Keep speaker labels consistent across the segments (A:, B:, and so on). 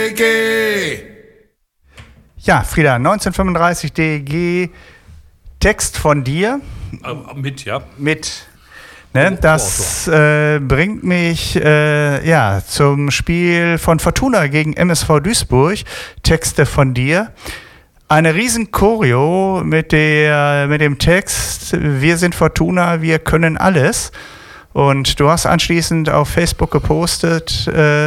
A: Ja, Frieda, 1935 DEG, Text von dir.
B: Mit, ja.
A: Mit. Ne, das bringt mich zum Spiel von Fortuna gegen MSV Duisburg. Texte von dir. Eine riesen Choreo mit dem Text Wir sind Fortuna, wir können alles. Und du hast anschließend auf Facebook gepostet,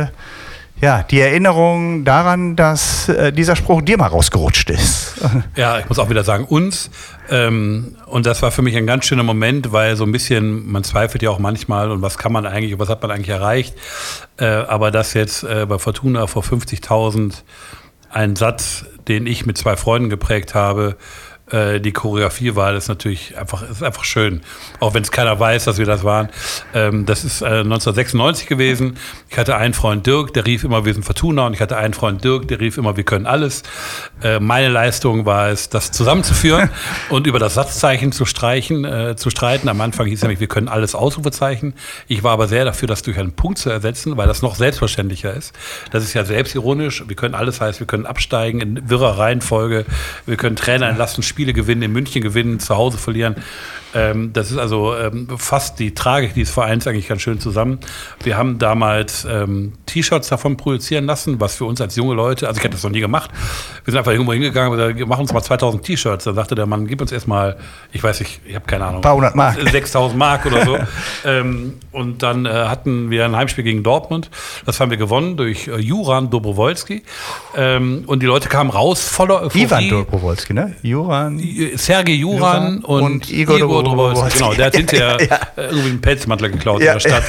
A: die Erinnerung daran, dass dieser Spruch dir mal rausgerutscht ist.
B: Ja, ich muss auch wieder sagen, uns. Und das war für mich ein ganz schöner Moment, weil so ein bisschen, man zweifelt ja auch manchmal und was hat man eigentlich erreicht. Aber das jetzt bei Fortuna vor 50.000 ein Satz, den ich mit 2 Freunden geprägt habe, die Choreografie war, das ist natürlich einfach schön. Auch wenn es keiner weiß, dass wir das waren. Das ist 1996 gewesen. Ich hatte einen Freund Dirk, der rief immer, wir sind Fortuna. Und ich hatte einen Freund Dirk, der rief immer, wir können alles. Meine Leistung war es, das zusammenzuführen und über das Satzzeichen zu streiten. Am Anfang hieß es nämlich, wir können alles, Ausrufezeichen. Ich war aber sehr dafür, das durch einen Punkt zu ersetzen, weil das noch selbstverständlicher ist. Das ist ja selbstironisch. Wir können alles heißt, wir können absteigen in wirrer Reihenfolge. Wir können Trainer entlassen, Spiele gewinnen, in München gewinnen, zu Hause verlieren. Das ist also fast die Tragik dieses Vereins eigentlich ganz schön zusammen. Wir haben damals T-Shirts davon produzieren lassen, was für uns als junge Leute, also ich hätte das noch nie gemacht. Wir sind einfach irgendwo hingegangen und gesagt, wir machen uns mal 2000 T-Shirts. Dann sagte der Mann, gib uns erstmal, ich weiß nicht, ich habe keine Ahnung.
A: Ein paar hundert Mark.
B: 6.000 Mark oder so. Und dann hatten wir ein Heimspiel gegen Dortmund. Das haben wir gewonnen durch Juran Dobrowolski. Und die Leute kamen raus voller Euphorie.
A: Ivan Dobrowolski, ne?
B: Sergej Juran und Igor Dobrowolski. Genau, der hat hinterher irgendwie einen Pelzmantel geklaut in der Stadt.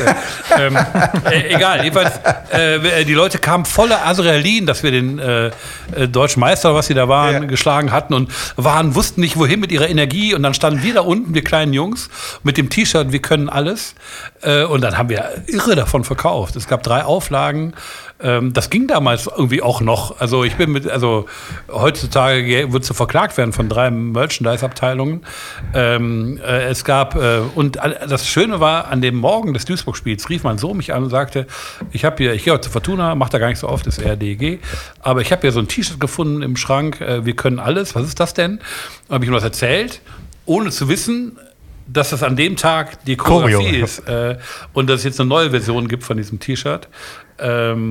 B: Egal, jedenfalls, die Leute kamen voller Adrenalin, dass wir den deutschen Meister, was sie da waren, geschlagen hatten und wussten nicht, wohin mit ihrer Energie. Und dann standen wir da unten, wir kleinen Jungs, mit dem T-Shirt, wir können alles. Und dann haben wir irre davon verkauft. Es gab 3 Auflagen. Das ging damals irgendwie auch noch. Also heutzutage würdest du verklagt werden von 3 Merchandise-Abteilungen. Es gab, und das Schöne war, an dem Morgen des Duisburg-Spiels rief mein Sohn mich an und sagte, ich gehe heute zu Fortuna, macht da gar nicht so oft, ist eher DEG, aber ich habe hier so ein T-Shirt gefunden im Schrank, wir können alles, was ist das denn? Dann habe ich ihm das erzählt, ohne zu wissen, dass das an dem Tag die Choreografie ist und dass es jetzt eine neue Version gibt von diesem T-Shirt. Das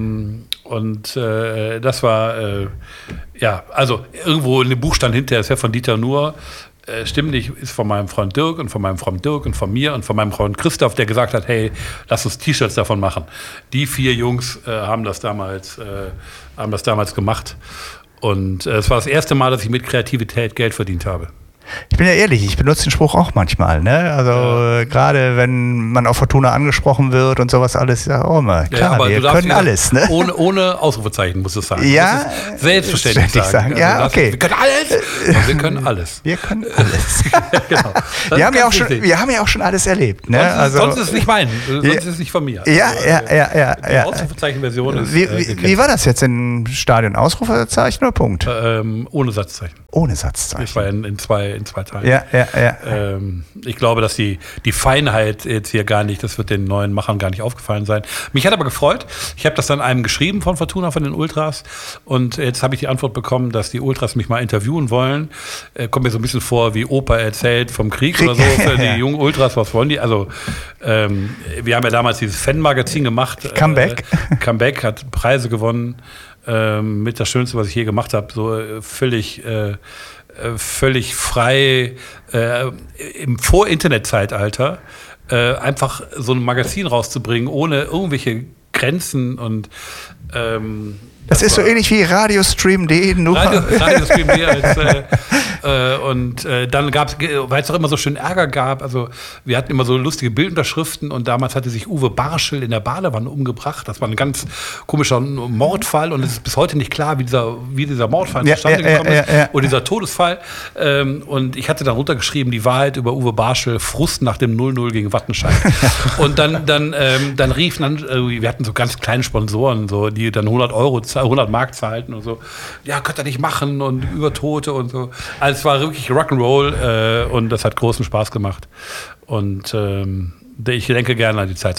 B: war, also irgendwo in dem Buch stand hinterher, das wäre von Dieter Nuhr, stimmlich ist von meinem Freund Dirk und von meinem Freund Dirk und von mir und von meinem Freund Christoph, der gesagt hat, hey, lass uns T-Shirts davon machen. Die 4 Jungs haben das damals gemacht. Und es war das erste Mal, dass ich mit Kreativität Geld verdient habe.
A: Ich bin ja ehrlich, ich benutze den Spruch auch manchmal, ne? Also gerade wenn man auf Fortuna angesprochen wird und sowas alles, klar, aber wir können alles, ne?
B: Ohne Ausrufezeichen muss es sagen.
A: Ja,
B: selbstverständlich sagen.
A: Ja, okay.
B: Wir können alles. Und wir können alles.
A: Wir können alles.
B: Genau.
A: Wir haben ja auch schon alles erlebt, ne?
B: Sonst ist es nicht mein, sonst ist es nicht von mir.
A: Ja.
B: Die Ausrufezeichen-Version ist.
A: Wie war das jetzt im Stadion? Ausrufezeichen oder Punkt?
B: Ohne Satzzeichen.
A: Ohne Satzzeichen.
B: Das war in zwei Teilen.
A: Ja.
B: Ich glaube, dass die Feinheit jetzt hier gar nicht, das wird den neuen Machern gar nicht aufgefallen sein. Mich hat aber gefreut. Ich habe das dann einem geschrieben von Fortuna, von den Ultras. Und jetzt habe ich die Antwort bekommen, dass die Ultras mich mal interviewen wollen. Kommt mir so ein bisschen vor, wie Opa erzählt vom Krieg oder so. Für die jungen Ultras, was wollen die? Also, wir haben ja damals dieses Fan-Magazin gemacht.
A: Comeback.
B: Comeback hat Preise gewonnen. Mit das Schönste, was ich je gemacht habe. So völlig frei im Vor-Internet-Zeitalter einfach so ein Magazin rauszubringen, ohne irgendwelche Grenzen und
A: das ist so ähnlich wie Radiostream.de, nur
B: Radiostream.de dann weil es doch immer so schön Ärger gab, also wir hatten immer so lustige Bildunterschriften und damals hatte sich Uwe Barschel in der Badewanne umgebracht. Das war ein ganz komischer Mordfall und es ist bis heute nicht klar, wie dieser Mordfall zustande gekommen ist oder dieser Todesfall. Und ich hatte dann runtergeschrieben, die Wahrheit über Uwe Barschel, Frust nach dem 0-0 gegen Wattenscheid. Und dann riefen wir hatten so ganz kleine Sponsoren, so, die dann 100 Mark zahlten und so. Ja, könnt ihr nicht machen und über Tote und so. Also es war wirklich Rock'n'Roll und das hat großen Spaß gemacht. Und ich denke gerne an die Zeit zurück.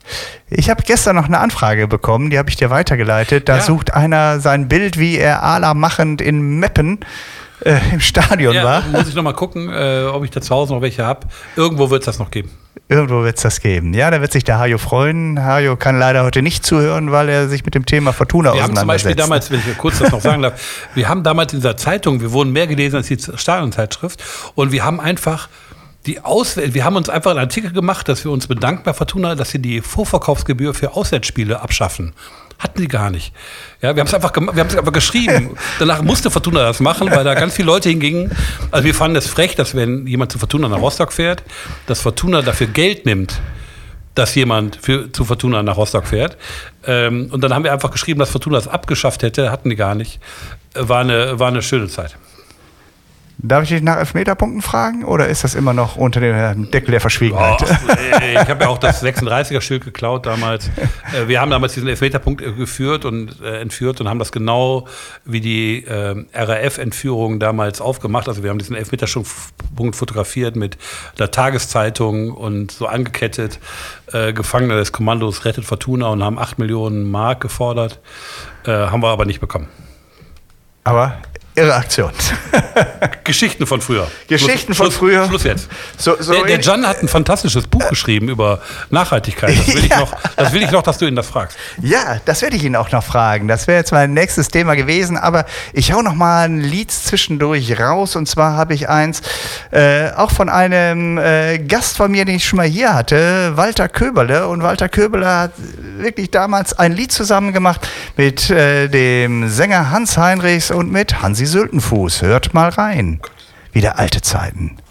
A: Ich habe gestern noch eine Anfrage bekommen, die habe ich dir weitergeleitet. Da sucht einer sein Bild, wie er Ala machend in Meppen im Stadion war.
B: Muss ich noch mal gucken, ob ich da zu Hause noch welche habe. Irgendwo wird es das noch geben.
A: Irgendwo wird es das geben. Ja, da wird sich der Hajo freuen. Hajo kann leider heute nicht zuhören, weil er sich mit dem Thema Fortuna auseinandersetzt. Wir haben zum Beispiel
B: damals, wenn ich kurz das noch sagen darf, wir haben damals in dieser Zeitung, wir wurden mehr gelesen als die Stadionzeitschrift und wir haben einfach wir haben uns einfach einen Artikel gemacht, dass wir uns bedanken bei Fortuna, dass sie die Vorverkaufsgebühr für Auswärtsspiele abschaffen. Hatten die gar nicht. Ja, wir haben es einfach geschrieben. Danach musste Fortuna das machen, weil da ganz viele Leute hingingen. Also wir fanden es frech, dass wenn jemand zu Fortuna nach Rostock fährt, dass Fortuna dafür Geld nimmt, dass jemand zu Fortuna nach Rostock fährt. Und dann haben wir einfach geschrieben, dass Fortuna das abgeschafft hätte. Hatten die gar nicht. War eine schöne Zeit.
A: Darf ich dich nach Elfmeterpunkten fragen oder ist das immer noch unter dem Deckel der Verschwiegenheit?
B: Ich habe ja auch das 36er-Schild geklaut damals. Wir haben damals diesen Elfmeterpunkt entführt und haben das genau wie die RAF-Entführung damals aufgemacht. Also wir haben diesen Elfmeterpunkt fotografiert mit der Tageszeitung und so angekettet. Gefangene des Kommandos rettet Fortuna und haben 8 Millionen Mark gefordert. Haben wir aber nicht bekommen.
A: Aber irre Aktion.
B: Geschichten von früher.
A: Früher.
B: Schluss jetzt. Der Can hat ein fantastisches Buch geschrieben über Nachhaltigkeit. Das will ich noch, dass du ihn das fragst.
A: Ja, das werde ich ihn auch noch fragen. Das wäre jetzt mein nächstes Thema gewesen. Aber ich hau noch mal ein Lied zwischendurch raus. Und zwar habe ich eins auch von einem Gast von mir, den ich schon mal hier hatte, Walter Köberle. Und Walter Köberle hat wirklich damals ein Lied zusammen gemacht mit dem Sänger Hans Heinrichs und mit Hansi Sültenfuß. Hört mal rein. Wieder alte Zeiten.